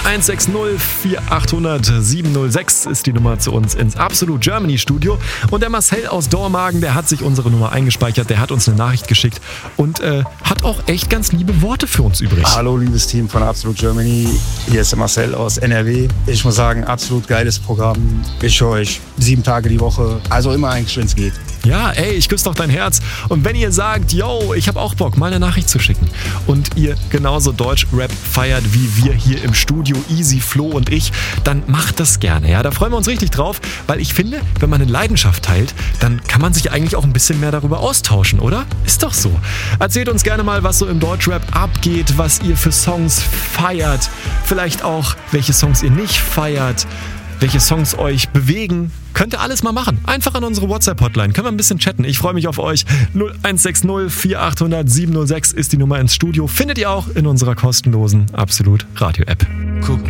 0160 4800 706 ist die Nummer zu uns ins Absolut Germany Studio. Und der Marcel aus Dormagen, der hat sich unsere Nummer eingespeichert, der hat uns eine Nachricht geschickt und hat auch echt ganz liebe Worte für uns übrig. Hallo liebes Team von Absolut Germany, hier ist der Marcel aus NRW. Ich muss sagen, absolut geiles Programm. Ich höre euch 7 Tage die Woche, also immer eigentlich, wenn es geht. Ja, ey, ich küsse doch dein Herz. Und wenn ihr sagt, yo, ich habe auch Bock, mal eine Nachricht zu schicken und ihr genauso Deutsch-Rap feiert wie wir hier im Studio, Easy, Flo und ich, dann macht das gerne. Ja, da freuen wir uns richtig drauf, weil ich finde, wenn man eine Leidenschaft teilt, dann kann man sich eigentlich auch ein bisschen mehr darüber austauschen, oder? Ist doch so. Erzählt uns gerne mal, was so im Deutsch-Rap abgeht, was ihr für Songs feiert, vielleicht auch, welche Songs ihr nicht feiert, welche Songs euch bewegen. Könnt ihr alles mal machen. Einfach an unsere WhatsApp-Hotline. Können wir ein bisschen chatten. Ich freue mich auf euch. 0160 4800 706 ist die Nummer ins Studio. Findet ihr auch in unserer kostenlosen Absolut Radio-App. Guck